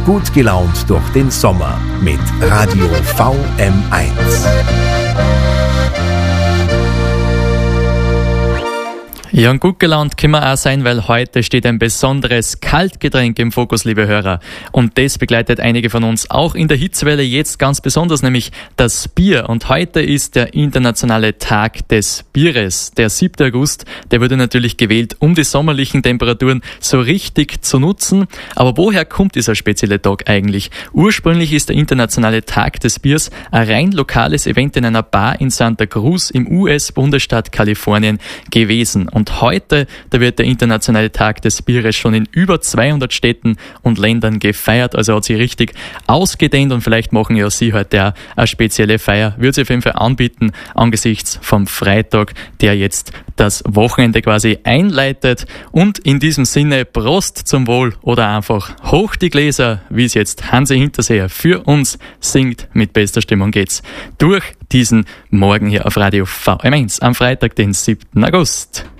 Gut gelaunt durch den Sommer mit Radio VM1. Ja, und gut gelaunt können wir auch sein, weil heute steht ein besonderes Kaltgetränk im Fokus, liebe Hörer. Und das begleitet einige von uns auch in der Hitzewelle jetzt ganz besonders, nämlich das Bier. Und heute ist der internationale Tag des Bieres. Der 7. August, der wurde natürlich gewählt, um die sommerlichen Temperaturen so richtig zu nutzen. Aber woher kommt dieser spezielle Tag eigentlich? Ursprünglich ist der internationale Tag des Biers ein rein lokales Event in einer Bar in Santa Cruz im US-Bundesstaat Kalifornien gewesen. Und heute, da wird der internationale Tag des Bieres schon in über 200 Städten und Ländern gefeiert. Also hat sich richtig ausgedehnt und vielleicht machen ja Sie heute auch eine spezielle Feier. Würde sich auf jeden Fall anbieten angesichts vom Freitag, der jetzt das Wochenende quasi einleitet. Und in diesem Sinne Prost zum Wohl oder einfach hoch die Gläser, wie es jetzt Hansi Hinterseher für uns singt. Mit bester Stimmung geht's durch diesen Morgen hier auf Radio VM1 am Freitag, den 7. August.